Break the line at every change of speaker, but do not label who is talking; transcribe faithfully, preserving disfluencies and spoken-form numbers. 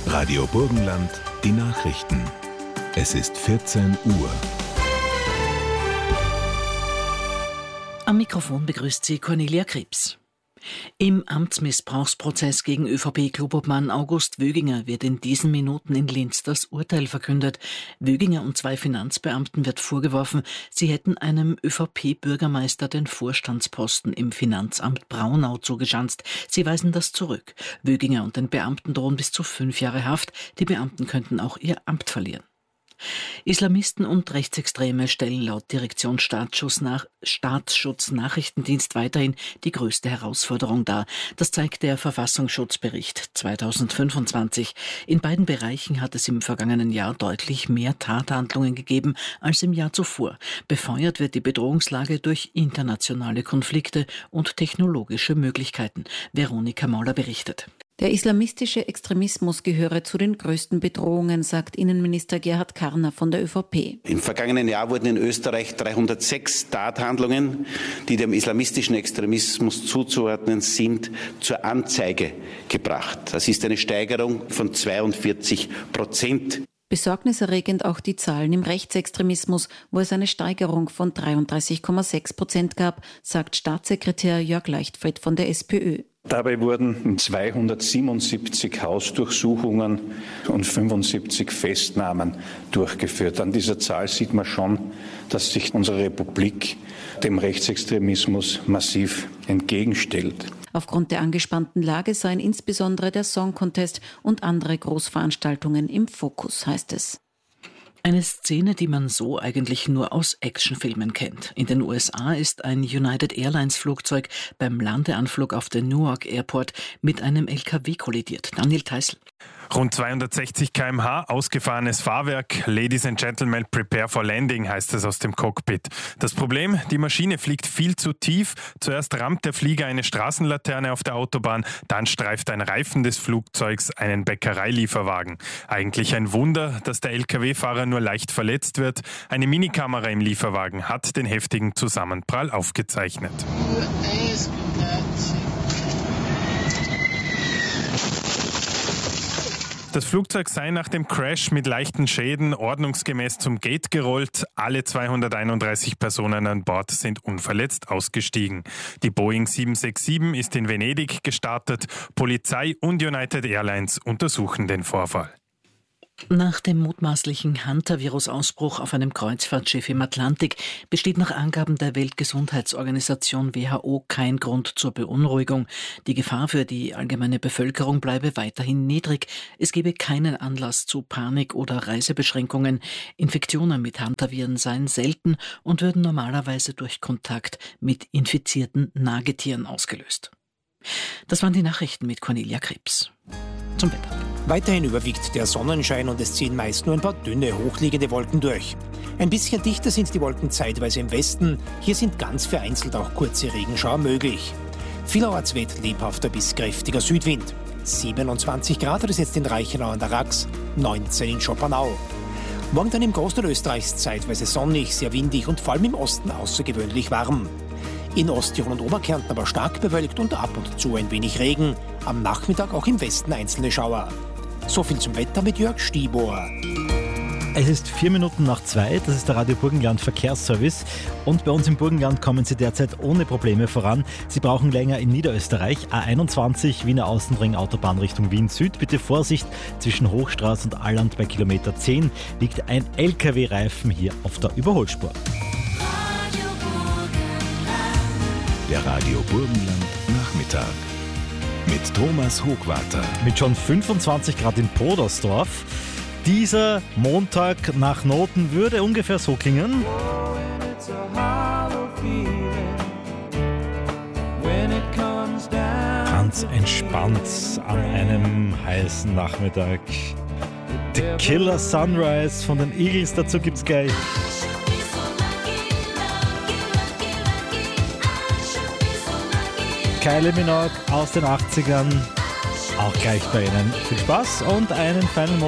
Radio Burgenland, die Nachrichten. Es ist vierzehn Uhr.
Am Mikrofon begrüßt sie Cornelia Krebs. Im Amtsmissbrauchsprozess gegen ÖVP-Klubobmann August Wöginger wird in diesen Minuten in Linz das Urteil verkündet. Wöginger und zwei Finanzbeamten wird vorgeworfen, sie hätten einem ÖVP-Bürgermeister den Vorstandsposten im Finanzamt Braunau zugeschanzt. Sie weisen das zurück. Wöginger und den Beamten drohen bis zu fünf Jahre Haft. Die Beamten könnten auch ihr Amt verlieren. Islamisten und Rechtsextreme stellen laut Direktion Staatsschutz, nach, Staatsschutz Nachrichtendienst weiterhin die größte Herausforderung dar. Das zeigt der Verfassungsschutzbericht zweitausendfünfundzwanzig. In beiden Bereichen hat es im vergangenen Jahr deutlich mehr Tathandlungen gegeben als im Jahr zuvor. Befeuert wird die Bedrohungslage durch internationale Konflikte und technologische Möglichkeiten. Veronika Mauler berichtet.
Der islamistische Extremismus gehöre zu den größten Bedrohungen, sagt Innenminister Gerhard Karner von der ÖVP.
Im vergangenen Jahr wurden in Österreich dreihundertsechs Tathandlungen, die dem islamistischen Extremismus zuzuordnen sind, zur Anzeige gebracht. Das ist eine Steigerung von zweiundvierzig Prozent.
Besorgniserregend auch die Zahlen im Rechtsextremismus, wo es eine Steigerung von dreiunddreißig Komma sechs Prozent gab, sagt Staatssekretär Jörg Leichtfried von der SPÖ.
Dabei wurden zweihundertsiebenundsiebzig Hausdurchsuchungen und fünfundsiebzig Festnahmen durchgeführt. An dieser Zahl sieht man schon, dass sich unsere Republik dem Rechtsextremismus massiv entgegenstellt.
Aufgrund der angespannten Lage seien insbesondere der Song Contest und andere Großveranstaltungen im Fokus, heißt es.
Eine Szene, die man so eigentlich nur aus Actionfilmen kennt. In den U S A ist ein United Airlines Flugzeug beim Landeanflug auf den Newark Airport mit einem L K W kollidiert. Daniel Teisl.
Rund zweihundertsechzig Kilometer pro Stunde, ausgefahrenes Fahrwerk. Ladies and Gentlemen, prepare for landing, heißt es aus dem Cockpit. Das Problem, die Maschine fliegt viel zu tief. Zuerst rammt der Flieger eine Straßenlaterne auf der Autobahn, dann streift ein Reifen des Flugzeugs einen Bäckereilieferwagen. Eigentlich ein Wunder, dass der L K W-Fahrer nur leicht verletzt wird. Eine Minikamera im Lieferwagen hat den heftigen Zusammenprall aufgezeichnet. Das Flugzeug sei nach dem Crash mit leichten Schäden ordnungsgemäß zum Gate gerollt. Alle zweihunderteinunddreißig Personen an Bord sind unverletzt ausgestiegen. Die Boeing sieben sechs sieben ist in Venedig gestartet. Polizei und United Airlines untersuchen den Vorfall.
Nach dem mutmaßlichen Hunter-Virus-Ausbruch auf einem Kreuzfahrtschiff im Atlantik besteht nach Angaben der Weltgesundheitsorganisation W H O kein Grund zur Beunruhigung. Die Gefahr für die allgemeine Bevölkerung bleibe weiterhin niedrig. Es gebe keinen Anlass zu Panik oder Reisebeschränkungen. Infektionen mit Hunter-Viren seien selten und würden normalerweise durch Kontakt mit infizierten Nagetieren ausgelöst. Das waren die Nachrichten mit Cornelia Krebs. Zum Wetter.
Weiterhin überwiegt der Sonnenschein und es ziehen meist nur ein paar dünne, hochliegende Wolken durch. Ein bisschen dichter sind die Wolken zeitweise im Westen. Hier sind ganz vereinzelt auch kurze Regenschauer möglich. Vielerorts weht lebhafter bis kräftiger Südwind. siebenundzwanzig Grad hat es jetzt in Reichenau an der Rax, neunzehn in Schoppernau. Morgen dann im Großteil Österreichs zeitweise sonnig, sehr windig und vor allem im Osten außergewöhnlich warm. In Osttirol und Oberkärnten aber stark bewölkt und ab und zu ein wenig Regen. Am Nachmittag auch im Westen einzelne Schauer. So viel zum Wetter mit Jörg Stiebohr.
Es ist vier Minuten nach zwei, das ist der Radio Burgenland Verkehrsservice und bei uns im Burgenland kommen Sie derzeit ohne Probleme voran. Sie brauchen länger in Niederösterreich, A einundzwanzig, Wiener Außenring, Autobahn Richtung Wien Süd. Bitte Vorsicht, zwischen Hochstraße und Alland bei Kilometer zehn liegt ein L K W-Reifen hier auf der Überholspur.
Der Radio Burgenland Nachmittag mit Thomas Hochwarter.
Mit schon fünfundzwanzig Grad in Podersdorf. Dieser Montag nach Noten würde ungefähr so klingen. Ganz entspannt an einem heißen Nachmittag. The Killer Sunrise von den Eagles, dazu gibt's gleich Kylie Minogue aus den achtzigern. Auch gleich bei Ihnen. Viel Spaß und einen feinen Monat.